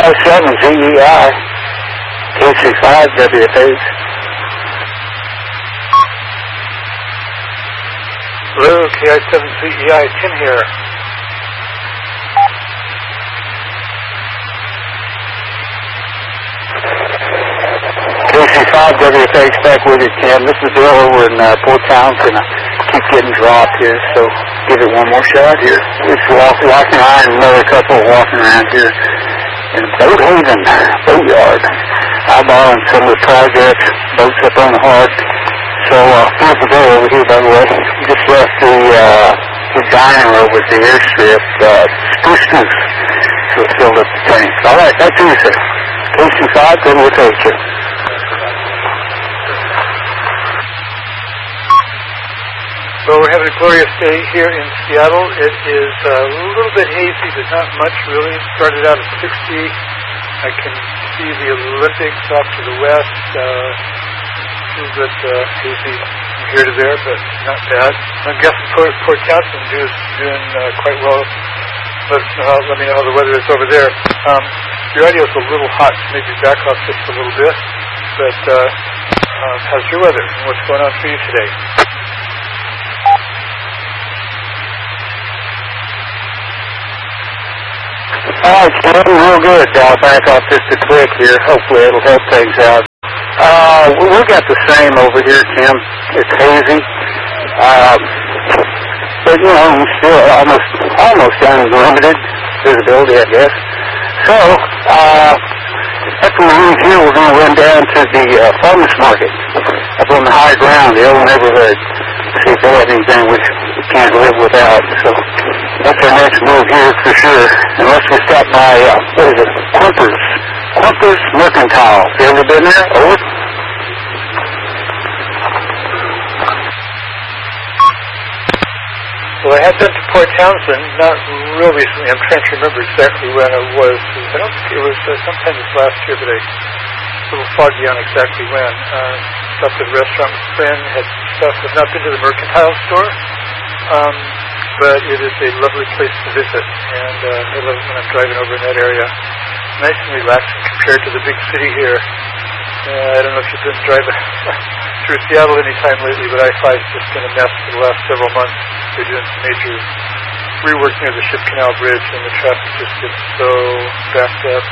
TI-7 ZEI, KC5 WFH. Hello, TI-7 ZEI, Tim here. KC5 WFH back with you, Tim. This is Bill over in Port Townsend. I keep getting dropped here, so give it one more shot here. Just walking around, another couple walking around here in Boathaven Boatyard. Eyeballing some of the projects, boats up on the Hart. So, beautiful day over here, by the way. Just left the diner over at the airstrip, Spruce Goose. So it's filled up the tank. All right, back to you, sir. KC5, then we'll take you. Well, we're having a glorious day here in Seattle. It is a little bit hazy, but not much really. It started out at 60. I can see the Olympics off to the west. A little bit hazy from here to there, but not bad. I'm guessing Port Townsend is doing quite well. Let me know how the weather is over there. Your audio is a little hot, so maybe back off just a little bit. But how's your weather? And what's going on for you today? All right, Tim, real good. I'll back off just a click here. Hopefully it'll help things out. We got the same over here, Tim. It's hazy. But, you know, still almost unlimited visibility, I guess. So, after we leave here, we're going to run down to the farmers market up on the high ground, the old neighborhood. See if they have anything we can't live without. So that's our next move here for sure. Unless we stop by, what is it, Quimper's Mercantile. You ever been there? Over? Well, I have been to Port Townsend, not real recently. I'm trying to remember exactly when it was. I don't think it was sometime this last year, but I'm a little foggy on exactly when. Stopped at a restaurant with a friend, had some stuff. I've not been to the Mercantile store, but it is a lovely place to visit, and I love it when I'm driving over in that area. Nice and relaxing compared to the big city here. I don't know if you've been driving through Seattle any time lately, but I-5's just been a mess for the last several months. They're doing some major rework near the Ship Canal Bridge, and the traffic just gets so backed up.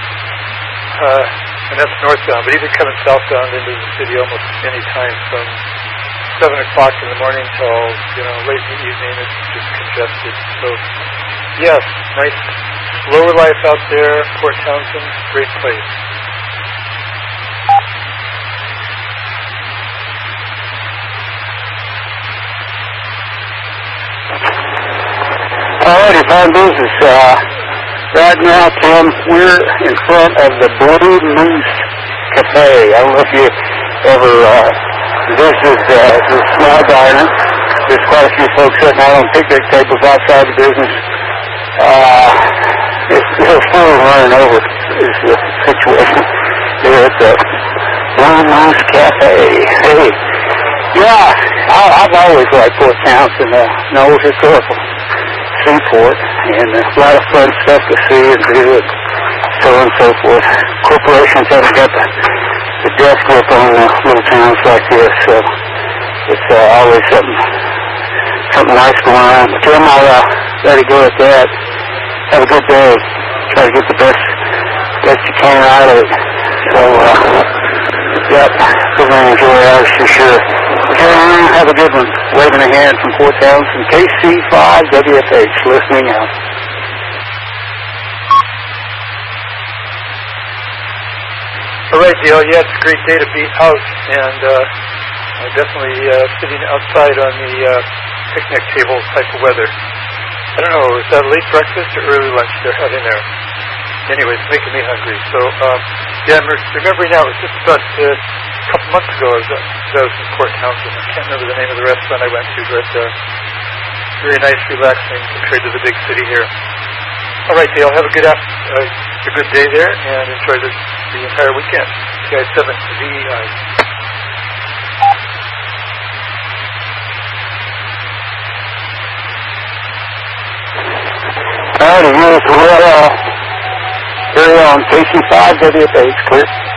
And that's northbound, but even coming southbound into the city almost any time from 7 o'clock in the morning till, late in the evening, it's just congested. So, yes, nice, slower life out there. Port Townsend, great place. Alrighty, fine business. Right now, Tim, we're in front of the Blue Moose Cafe. I don't know if you ever visited the small diner. There's quite a few folks sitting out on picnic tables outside the business. It's full of running over is the situation here at the Blue Moose Cafe. Hey, yeah, I've always liked Port Townsend, an old historical seaport, and a lot of fun stuff to see and do, and so on and so forth. Corporations haven't got the death grip on little towns like this, so it's always something nice going on. Tim, I'll let you go at that. Have a good day. Try to get the best you can out of it. So, yep, we're going to enjoy ours for sure. Have a good one. Waving a hand from Port Townsend, KC5 WFH, listening out. All right, Dale. Yeah, it's a great day to be out, and definitely sitting outside on the picnic table type of weather. I don't know, is that late breakfast or early lunch they're having there? Anyway, it's making me hungry. So, yeah, I'm remembering now, it was just about a couple months ago I was in Port Townsend. I can't remember the name of the restaurant I went to, but very nice, relaxing compared to the big city here. All right, Dale, have a good day there, and enjoy the entire weekend. TI-7 ZEI. All right, very on KC5 WFH, clear.